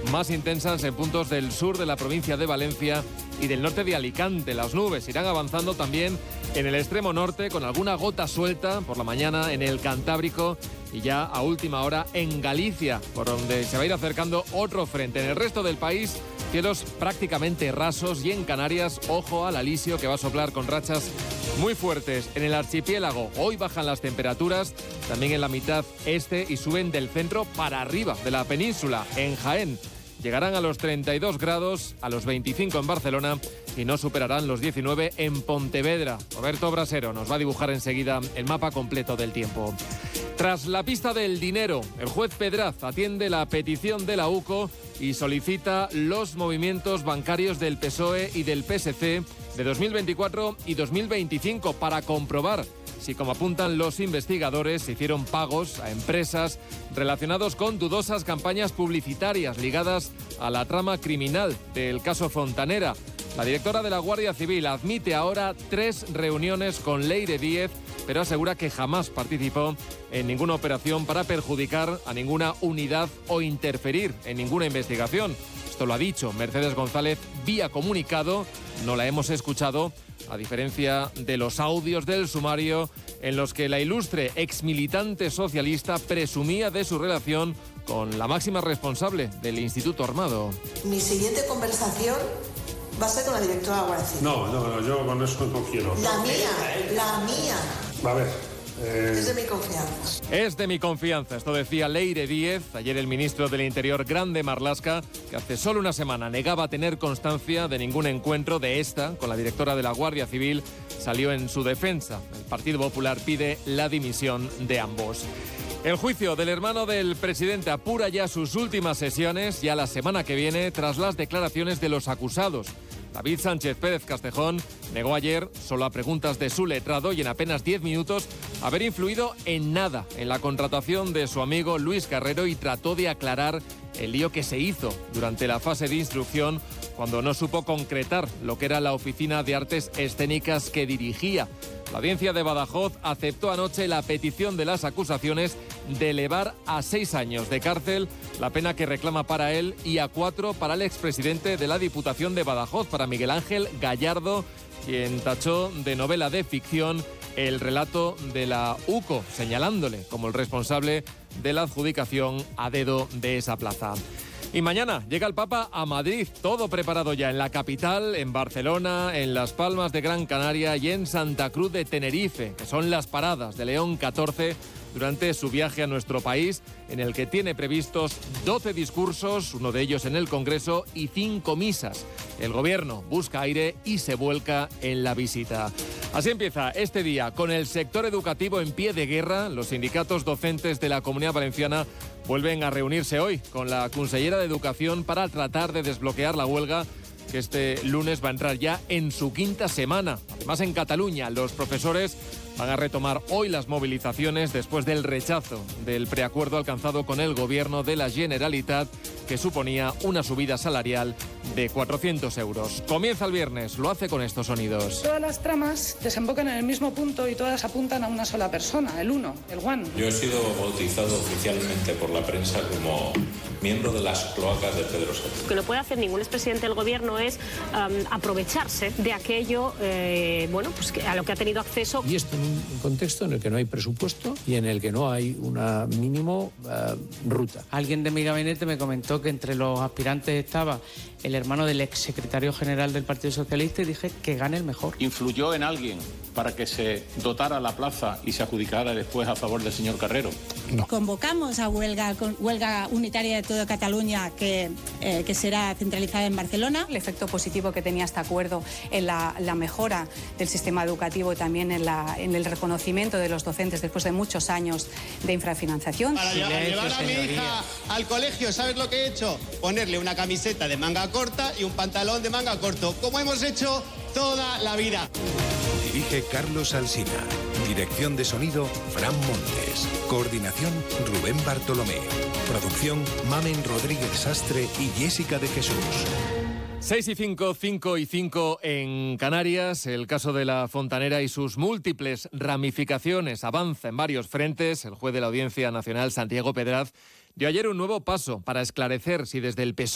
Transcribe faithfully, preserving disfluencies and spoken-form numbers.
más intensas en puntos del sur de la provincia de Valencia y del norte de Alicante. Las nubes irán avanzando también en el extremo norte, con alguna gota suelta por la mañana en el Cantábrico y ya a última hora en Galicia, por donde se va a ir acercando otro frente. En el resto del país, cielos prácticamente rasos, y en Canarias, ojo al alisio, que va a soplar con rachas muy fuertes. En el archipiélago hoy bajan las temperaturas, también en la mitad este, y suben del centro para arriba de la península. En Jaén llegarán a los treinta y dos grados, a los veinticinco en Barcelona y no superarán los diecinueve en Pontevedra. Roberto Brasero nos va a dibujar enseguida el mapa completo del tiempo. Tras la pista del dinero, el juez Pedraz atiende la petición de la UCO y solicita los movimientos bancarios del P S O E y del P S C de dos mil veinticuatro y dos mil veinticinco para comprobar si, como apuntan los investigadores, se hicieron pagos a empresas relacionados con dudosas campañas publicitarias ligadas a la trama criminal del caso Fontanera. La directora de la Guardia Civil admite ahora tres reuniones con Leire Díez, pero asegura que jamás participó en ninguna operación para perjudicar a ninguna unidad o interferir en ninguna investigación. Esto lo ha dicho Mercedes González vía comunicado, no la hemos escuchado, a diferencia de los audios del sumario en los que la ilustre exmilitante socialista presumía de su relación con la máxima responsable del Instituto Armado. Mi siguiente conversación va a ser con la directora de la Guardia Civil. No, no, no, yo con eso no quiero. La mía, la mía. A ver. Eh... Es de mi confianza. Es de mi confianza, esto decía Leire Díez. Ayer el ministro del Interior, Grande Marlaska, que hace solo una semana negaba tener constancia de ningún encuentro de esta con la directora de la Guardia Civil, salió en su defensa. El Partido Popular pide la dimisión de ambos. El juicio del hermano del presidente apura ya sus últimas sesiones, ya la semana que viene, tras las declaraciones de los acusados. David Sánchez Pérez Castejón negó ayer, solo a preguntas de su letrado y en apenas diez minutos, haber influido en nada en la contratación de su amigo Luis Carrero, y trató de aclarar el lío que se hizo durante la fase de instrucción cuando no supo concretar lo que era la Oficina de Artes Escénicas que dirigía. La audiencia de Badajoz aceptó anoche la petición de las acusaciones de elevar a seis años de cárcel la pena que reclama para él y a cuatro para el expresidente de la Diputación de Badajoz, para Miguel Ángel Gallardo, quien tachó de novela de ficción el relato de la UCO, señalándole como el responsable de la adjudicación a dedo de esa plaza. Y mañana llega el Papa a Madrid, todo preparado ya en la capital, en Barcelona, en Las Palmas de Gran Canaria y en Santa Cruz de Tenerife, que son las paradas de León catorce durante su viaje a nuestro país, en el que tiene previstos doce discursos, uno de ellos en el Congreso, y cinco misas. El gobierno busca aire y se vuelca en la visita. Así empieza este día, con el sector educativo en pie de guerra. Los sindicatos docentes de la Comunidad Valenciana vuelven a reunirse hoy con la consellera de Educación para tratar de desbloquear la huelga, que este lunes va a entrar ya en su quinta semana. Además, en Cataluña, los profesores van a retomar hoy las movilizaciones después del rechazo del preacuerdo alcanzado con el gobierno de la Generalitat, que suponía una subida salarial de cuatrocientos euros. Comienza el viernes, lo hace con estos sonidos. Todas las tramas desembocan en el mismo punto y todas apuntan a una sola persona, el uno, el One. Yo he sido bautizado oficialmente por la prensa como miembro de las cloacas de Pedro Sánchez. Lo que no puede hacer ningún expresidente del gobierno es um, aprovecharse de aquello eh, bueno, pues que, a lo que ha tenido acceso. Y esto en un contexto en el que no hay presupuesto y en el que no hay una mínimo uh, ruta. Alguien de mi gabinete me comentó que entre los aspirantes estaba el hermano del exsecretario general del Partido Socialista y dije que gane el mejor. ¿Influyó en alguien para que se dotara la plaza y se adjudicara después a favor del señor Carrero? No. Convocamos a huelga, huelga unitaria de toda Cataluña que, eh, que será centralizada en Barcelona. El efecto positivo que tenía este acuerdo en la, la mejora del sistema educativo y también en, la, en el reconocimiento de los docentes después de muchos años de infrafinanciación. Para Silencio, llevar a mi señoría. hija al colegio, ¿sabes lo que he hecho? Ponerle una camiseta de manga corta y un pantalón de manga corto, como hemos hecho toda la vida. Dirige Carlos Alsina. Dirección de sonido, Fran Montes. Coordinación, Rubén Bartolomé. Producción, Mamen Rodríguez Sastre y Jessica de Jesús. seis y cinco, cinco y cinco en Canarias. El caso de la Fontanera y sus múltiples ramificaciones avanza en varios frentes. El juez de la Audiencia Nacional, Santiago Pedraz, dio ayer un nuevo paso para esclarecer si desde el P S O E